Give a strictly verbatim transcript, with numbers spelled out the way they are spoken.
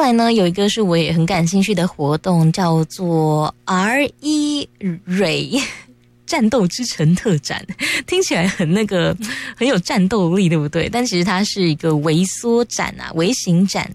来呢，有一个是我也很感兴趣的活动，叫做 R 一 蕊战斗之城特展，听起来很那个很有战斗力，对不对？但其实它是一个微缩展啊，微型展。